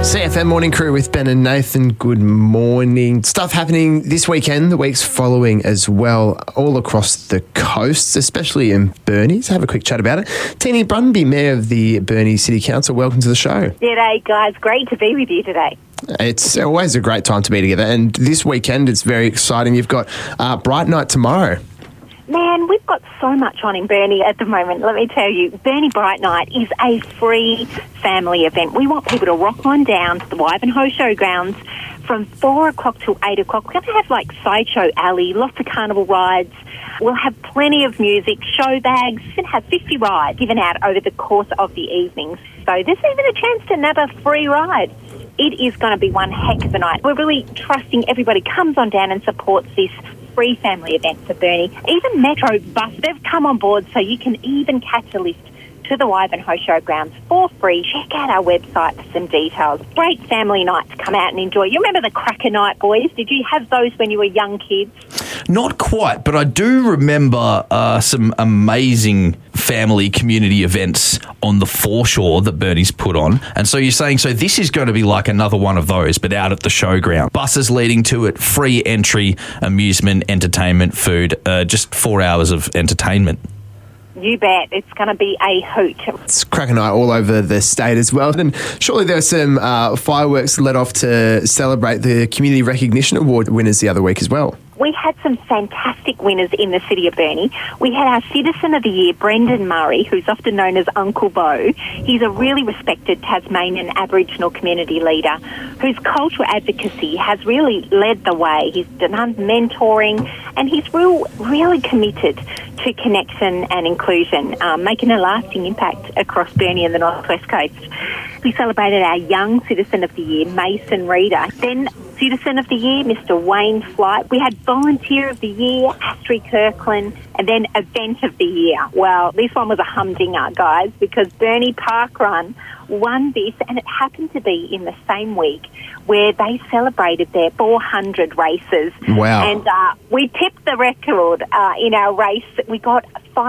CFM Morning Crew with Ben and Nathan. Good morning. Stuff happening this weekend, the weeks following as well, all across the coast, especially in Burnie. So have a quick chat about it. Teenie Brunby, Mayor of the Burnie City Council, welcome to the show. G'day, guys. Great to be with you today. It's always a great time to be together. And this weekend, it's very exciting. You've got Bright Night tomorrow. Man, we've got so much on in Burnie at the moment. Let me tell you, Burnie Bright Night is a free family event. We want people to rock on down to the Wivenhoe Showgrounds from 4 o'clock till 8 o'clock. We're going to have like Sideshow Alley, lots of carnival rides. We'll have plenty of music, show bags, and have 50 rides given out over the course of the evenings. So there's even a chance to nab a free ride. It is going to be one heck of a night. We're really trusting everybody comes on down and supports this free family event for Burnie. Even Metro Bus, they've come on board, so you can even catch a lift to the Wivenhoe Showgrounds for free. Check out our website for some details. Great family night to come out and enjoy. You remember the Cracker Night, boys? Did you have those when you were young kids? Not quite, but I do remember some amazing family community events on the foreshore that Burnie's put on. And so you're saying, so this is going to be like another one of those, but out at the showground. Buses leading to it, free entry, amusement, entertainment, food, just 4 hours of entertainment. You bet. It's going to be a hoot. It's Cracker Night all over the state as well. And surely there were some fireworks let off to celebrate the Community Recognition Award winners the other week as well. We had some fantastic winners in the city of Burnie. We had our Citizen of the Year, Brendan Murray, who's often known as Uncle Bo. He's a really respected Tasmanian Aboriginal community leader whose cultural advocacy has really led the way. He's done mentoring and he's really committed to connection and inclusion, making a lasting impact across Burnie and the North West Coast. We celebrated our Young Citizen of the Year, Mason Reader. Then Citizen of the Year, Mr. Wayne Flight. We had Volunteer of the Year, Astrid Kirkland, and then Event of the Year. Well, this one was a humdinger, guys, because Burnie Parkrun won this, and it happened to be in the same week where they celebrated their 400 races. Wow. And we tipped the record in our race. We got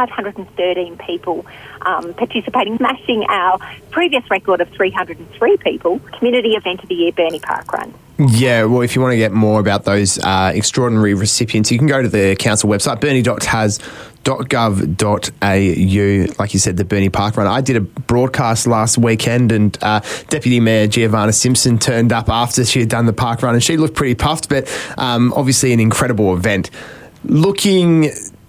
513 people participating, smashing our previous record of 303 people. Community Event of the Year, Burnie Parkrun. Yeah, well, if you want to get more about those extraordinary recipients, you can go to the council website, burnie.tas.gov.au. Like you said, the Burnie Parkrun. I did a broadcast last weekend and Deputy Mayor Giovanna Simpson turned up after she had done the parkrun and she looked pretty puffed, but obviously an incredible event. Looking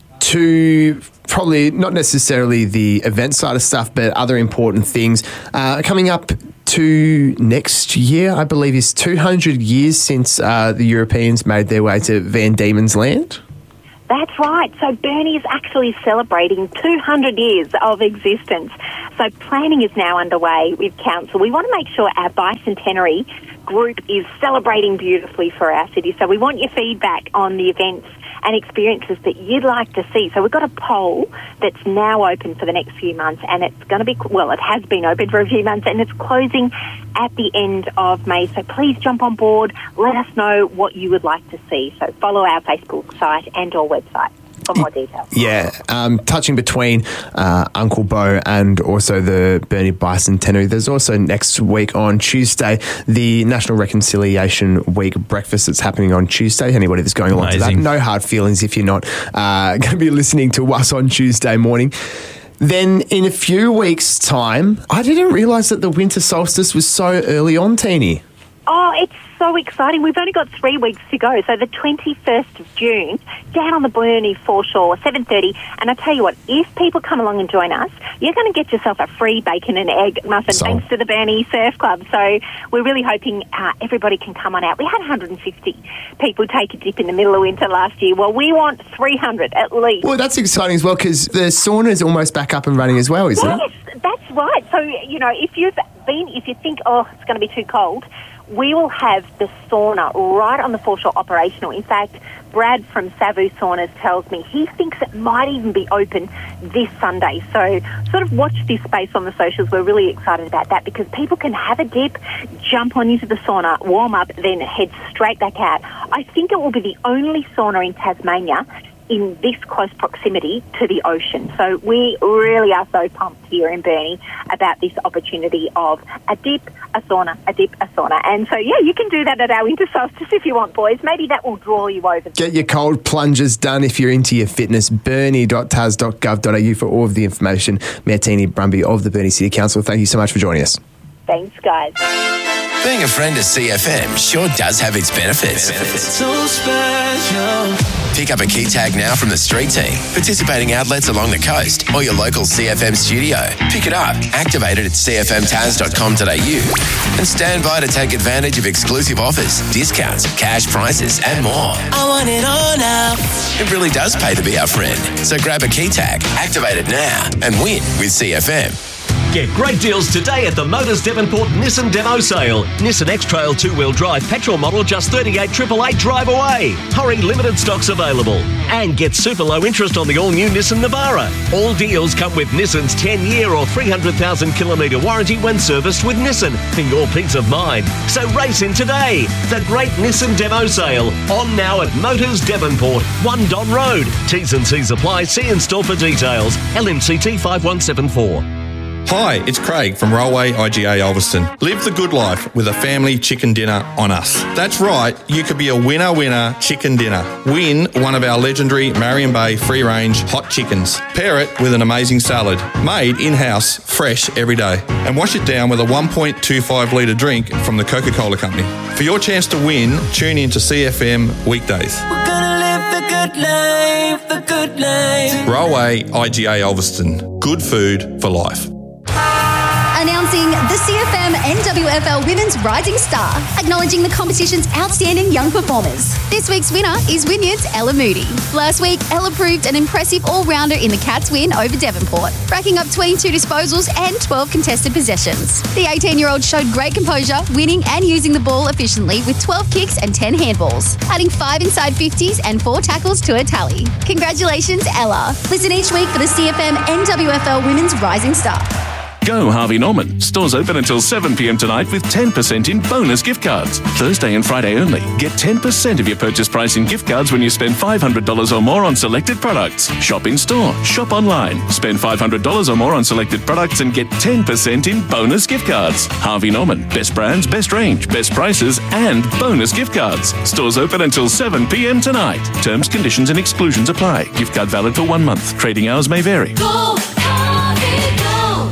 to probably not necessarily the event side of stuff, but other important things coming up to next year, I believe, is 200 years since the Europeans made their way to Van Diemen's Land. That's right. So Burnie is actually celebrating 200 years of existence. So planning is now underway with council. We want to make sure our bicentenary group is celebrating beautifully for our city. So we want your feedback on the events and experiences that you'd like to see. So we've got a poll that's now open for the next few months, and it's going to be, well, it has been open for a few months, and it's closing at the end of May. So please jump on board. Let us know what you would like to see. So follow our Facebook site and our website for more details. Yeah, touching between Uncle Bo and also the Burnie Bicentenary, there's also next week on Tuesday the National Reconciliation Week breakfast that's happening on Tuesday. Anybody that's going along to that, no hard feelings if you're not going to be listening to us on Tuesday morning. Then in a few weeks' time, I didn't realise that the winter solstice was so early on, Teenie. Oh, it's so exciting. We've only got 3 weeks to go. So the 21st of June, down on the Burnie foreshore, 7:30. And I tell you what, if people come along and join us, you're going to get yourself a free bacon and egg muffin thanks to the Burnie Surf Club. So we're really hoping everybody can come on out. We had 150 people take a dip in the middle of winter last year. Well, we want 300 at least. Well, that's exciting as well because the sauna is almost back up and running as well, isn't it? Yes, that's right. So, you know, if you think, oh, it's going to be too cold, we will have the sauna right on the foreshore operational. In fact, Brad from Savu Saunas tells me he thinks it might even be open this Sunday. So sort of watch this space on the socials. We're really excited about that because people can have a dip, jump on into the sauna, warm up, then head straight back out. I think it will be the only sauna in Tasmania in this close proximity to the ocean. So we really are so pumped here in Burnie about this opportunity of a dip, a sauna, a dip, a sauna. And so, yeah, you can do that at our winter solstice if you want, boys. Maybe that will draw you over. Get your cold plunges done if you're into your fitness. Burnie.tas.gov.au for all of the information. Mayor Tini Brumby of the Burnie City Council, thank you so much for joining us. Thanks, guys. Being a friend of CFM sure does have its benefits. So special. Pick up a key tag now from the street team, participating outlets along the coast, or your local CFM studio. Pick it up, activate it at cfmtas.com.au, and stand by to take advantage of exclusive offers, discounts, cash prices, and more. I want it all now. It really does pay to be our friend. So grab a key tag, activate it now, and win with CFM. Get great deals today at the Motors Devonport Nissan Demo Sale. Nissan X-Trail 2-wheel drive petrol model just $38,888 drive away. Hurry, limited stocks available. And get super low interest on the all-new Nissan Navara. All deals come with Nissan's 10-year or 300,000 kilometre warranty when serviced with Nissan for your peace of mind. So race in today. The great Nissan Demo Sale. On now at Motors Devonport, 1 Don Road. T's and C's apply. See in store for details. LMCT 5174. Hi, it's Craig from Railway IGA Ulverston. Live the good life with a family chicken dinner on us. That's right, you could be a winner chicken dinner. Win one of our legendary Marion Bay free-range hot chickens. Pair it with an amazing salad, made in-house, fresh every day. And wash it down with a 1.25 litre drink from the Coca-Cola Company. For your chance to win, tune in to CFM weekdays. We're gonna live the good life, the good life. Railway IGA Ulverston. Good food for life. Announcing the CFM NWFL Women's Rising Star, acknowledging the competition's outstanding young performers. This week's winner is Wynyard's Ella Moody. Last week, Ella proved an impressive all-rounder in the Cats' win over Devonport, racking up 22 disposals and 12 contested possessions. The 18-year-old showed great composure, winning and using the ball efficiently with 12 kicks and 10 handballs, adding 5 inside 50s and 4 tackles to her tally. Congratulations, Ella. Listen each week for the CFM NWFL Women's Rising Star. Go Harvey Norman. Stores open until 7 p.m. tonight with 10% in bonus gift cards. Thursday and Friday only. Get 10% of your purchase price in gift cards when you spend $500 or more on selected products. Shop in store. Shop online. Spend $500 or more on selected products and get 10% in bonus gift cards. Harvey Norman. Best brands, best range, best prices, and bonus gift cards. Stores open until 7 p.m. tonight. Terms, conditions, and exclusions apply. Gift card valid for 1 month. Trading hours may vary. Go, Harvey, go.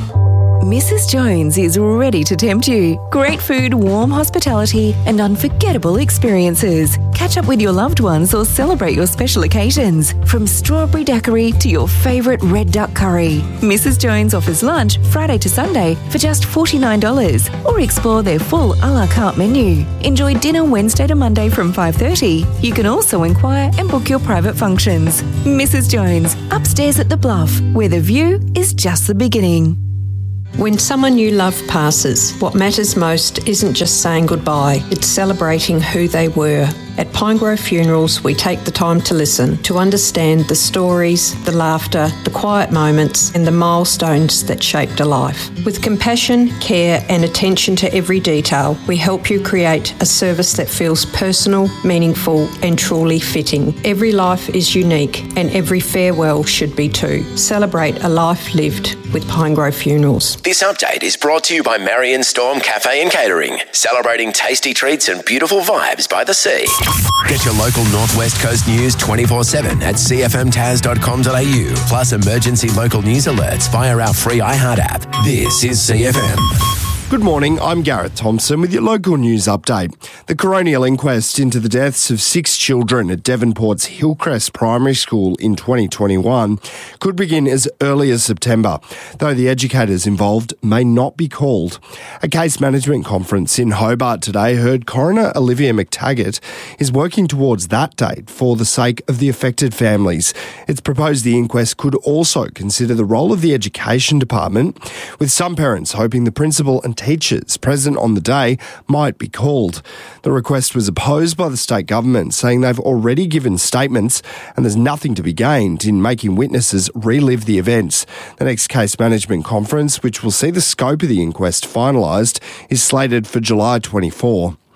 Mrs. Jones is ready to tempt you. Great food, warm hospitality, and unforgettable experiences. Catch up with your loved ones or celebrate your special occasions. From strawberry daiquiri to your favourite red duck curry. Mrs. Jones offers lunch Friday to Sunday for just $49, or explore their full a la carte menu. Enjoy dinner Wednesday to Monday from 5:30. You can also inquire and book your private functions. Mrs. Jones, upstairs at the Bluff, where the view is just the beginning. When someone you love passes, what matters most isn't just saying goodbye, it's celebrating who they were. At Pinegrove Funerals, we take the time to listen, to understand the stories, the laughter, the quiet moments, and the milestones that shaped a life. With compassion, care, and attention to every detail, we help you create a service that feels personal, meaningful, and truly fitting. Every life is unique, and every farewell should be too. Celebrate a life lived with Pinegrove Funerals. This update is brought to you by Marion Storm Cafe and Catering, celebrating tasty treats and beautiful vibes by the sea. Get your local Northwest Coast news 24/7 at cfmtas.com.au, plus emergency local news alerts via our free iHeart app. This is CFM. Good morning, I'm Gareth Thompson with your local news update. The coronial inquest into the deaths of 6 children at Devonport's Hillcrest Primary School in 2021 could begin as early as September, though the educators involved may not be called. A case management conference in Hobart today heard Coroner Olivia McTaggart is working towards that date for the sake of the affected families. It's proposed the inquest could also consider the role of the Education Department, with some parents hoping the principal and teachers present on the day might be called. The request was opposed by the state government, saying they've already given statements and there's nothing to be gained in making witnesses relive the events. The next case management conference, which will see the scope of the inquest finalised, is slated for July 24.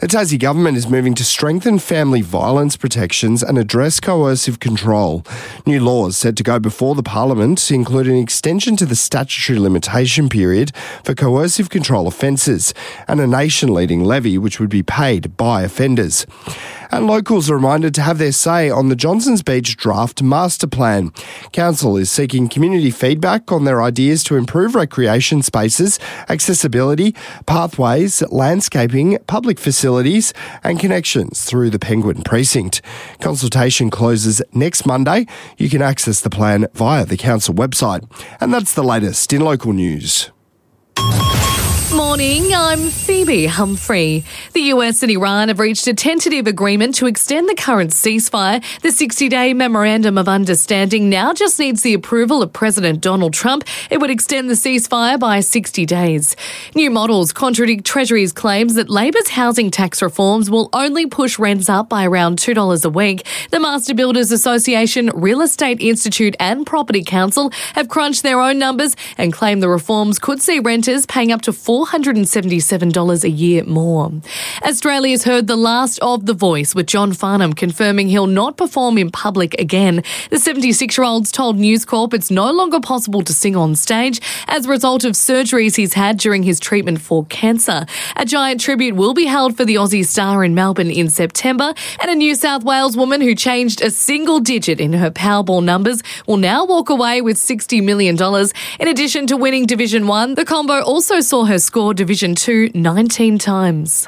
The Tassie government is moving to strengthen family violence protections and address coercive control. New laws set to go before the Parliament include an extension to the statutory limitation period for coercive control offences and a nation-leading levy which would be paid by offenders. And locals are reminded to have their say on the Johnsons Beach Draft Master Plan. Council is seeking community feedback on their ideas to improve recreation spaces, accessibility, pathways, landscaping, public facilities and connections through the Penguin Precinct. Consultation closes next Monday. You can access the plan via the council website. And that's the latest in local news. Morning, I'm Phoebe Humphrey. The US and Iran have reached a tentative agreement to extend the current ceasefire. The 60-day Memorandum of Understanding now just needs the approval of President Donald Trump. It would extend the ceasefire by 60 days. New models contradict Treasury's claims that Labor's housing tax reforms will only push rents up by around $2 a week. The Master Builders Association, Real Estate Institute and Property Council have crunched their own numbers and claim the reforms could see renters paying up to $477 a year more. Australia's heard the last of The Voice, with John Farnham confirming he'll not perform in public again. The 76-year-old's told News Corp it's no longer possible to sing on stage as a result of surgeries he's had during his treatment for cancer. A giant tribute will be held for the Aussie star in Melbourne in September, and a New South Wales woman who changed a single digit in her Powerball numbers will now walk away with $60 million. In addition to winning Division 1, the combo also saw her score Division 2 19 times.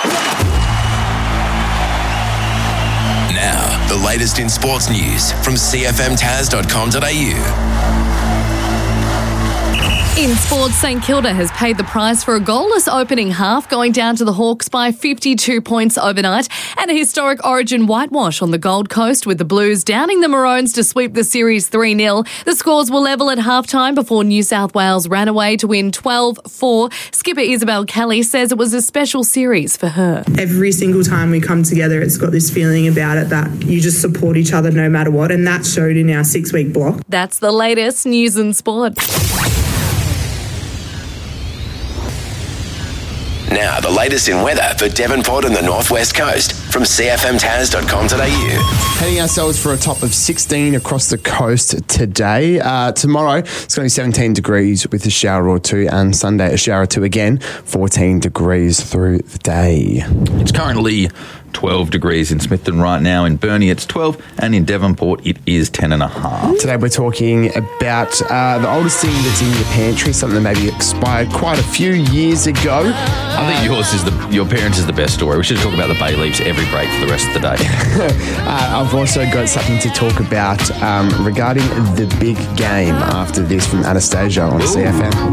Now, the latest in sports news from cfmtaz.com.au. In sports, St Kilda has paid the price for a goalless opening half, going down to the Hawks by 52 points overnight, and a historic Origin whitewash on the Gold Coast, with the Blues downing the Maroons to sweep the series 3-0. The scores were level at halftime before New South Wales ran away to win 12-4. Skipper Isabel Kelly says it was a special series for her. Every single time we come together, it's got this feeling about it that you just support each other no matter what, and that showed in our 6-week block. That's the latest news and sport. Now, the latest in weather for Devonport and the Northwest Coast from cfmtaz.com.au. Heading ourselves for a top of 16 across the coast today. Tomorrow, it's going to be 17 degrees with a shower or two, and Sunday, a shower or two again, 14 degrees through the day. It's currently 12 degrees in Smithton right now. In Burnie, it's 12, and in Devonport, it is 10.5. Today, we're talking about the oldest thing that's in your pantry, something that maybe expired quite a few years ago. I think your parents is the best story. We should talk about the bay leaves every break for the rest of the day. I've also got something to talk about regarding the big game after this from Anastasia on CFM.